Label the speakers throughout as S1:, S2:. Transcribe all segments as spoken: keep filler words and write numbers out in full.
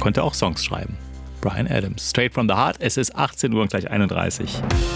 S1: konnte auch Songs schreiben. Bryan Adams, Straight from the Heart. Es ist achtzehn Uhr und gleich einunddreißig.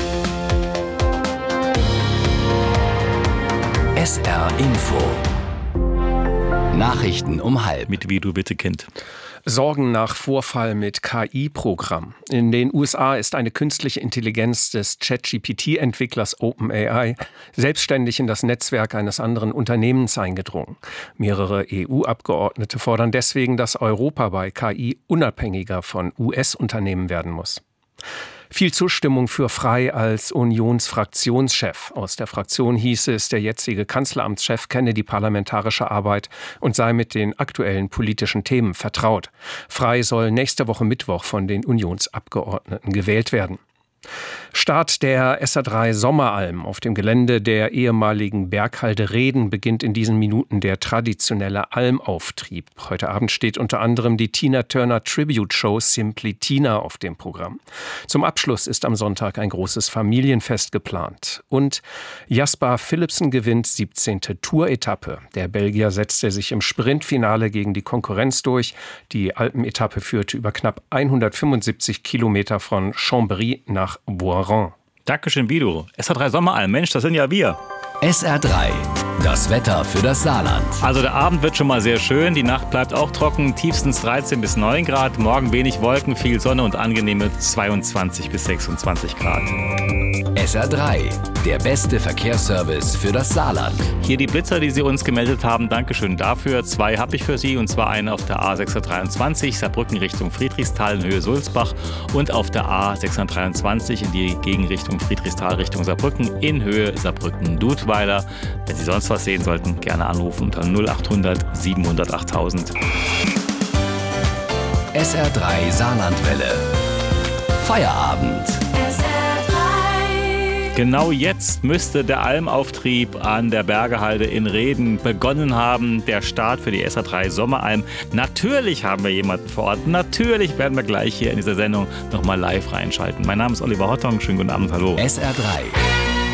S2: S R Info. Nachrichten um halb.
S1: Mit Wie du Wittekind.
S3: Sorgen nach Vorfall mit K I-Programm. In den U S A ist eine künstliche Intelligenz des ChatGPT-Entwicklers OpenAI selbstständig in das Netzwerk eines anderen Unternehmens eingedrungen. Mehrere E U-Abgeordnete fordern deswegen, dass Europa bei K I unabhängiger von U S-Unternehmen werden muss. Viel Zustimmung für Frey als Unionsfraktionschef. Aus der Fraktion hieß es, der jetzige Kanzleramtschef kenne die parlamentarische Arbeit und sei mit den aktuellen politischen Themen vertraut. Frey soll nächste Woche Mittwoch von den Unionsabgeordneten gewählt werden. Start der S R drei Sommeralm. Auf dem Gelände der ehemaligen Berghalde Reden beginnt in diesen Minuten der traditionelle Almauftrieb. Heute Abend steht unter anderem die Tina Turner Tribute Show Simply Tina auf dem Programm. Zum Abschluss ist am Sonntag ein großes Familienfest geplant. Und Jasper Philipsen gewinnt siebzehnte Tour-Etappe. Der Belgier setzte sich im Sprintfinale gegen die Konkurrenz durch. Die Alpenetappe führte über knapp hundertfünfundsiebzig Kilometer von Chambéry nach Boiron.
S1: Dankeschön, Guido. S R drei Sommeralm, Mensch, das sind ja wir.
S2: S R drei, das Wetter für das Saarland.
S1: Also der Abend wird schon mal sehr schön, die Nacht bleibt auch trocken, tiefstens dreizehn bis neun Grad, morgen wenig Wolken, viel Sonne und angenehme zweiundzwanzig bis sechsundzwanzig Grad.
S2: S R drei, der beste Verkehrsservice für das Saarland.
S1: Hier die Blitzer, die Sie uns gemeldet haben, Dankeschön dafür. Zwei habe ich für Sie, und zwar einen auf der A sechshundertdreiundzwanzig, Saarbrücken Richtung Friedrichsthal in Höhe Sulzbach, und auf der A sechshundertdreiundzwanzig in die Gegenrichtung Friedrichsthal Richtung Saarbrücken in Höhe Saarbrücken-Dudweiler. Wenn Sie sonst was sehen sollten, gerne anrufen unter null achthundert siebenhundert achttausend.
S2: S R drei Saarlandwelle. Feierabend.
S1: Genau jetzt müsste der Almauftrieb an der Bergehalde in Reden begonnen haben. Der Start für die S R drei Sommeralm. Natürlich haben wir jemanden vor Ort. Natürlich werden wir gleich hier in dieser Sendung nochmal live reinschalten. Mein Name ist Oliver Hottong. Schönen guten Abend, hallo.
S2: S R drei.